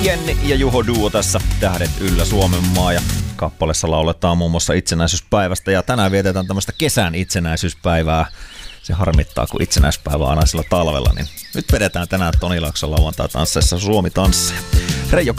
Jenni ja Juho Duo tässä Tähdet yllä Suomenmaa ja kappaleessa lauletaan muun muassa itsenäisyyspäivästä ja tänään vietetään tämmöistä kesän itsenäisyyspäivää. Se harmittaa, kun itsenäisyyspäivä on aina sillä talvella, niin nyt vedetään tänään Toni Laakson lauantai-tansseissa Suomi tansseja. Reijo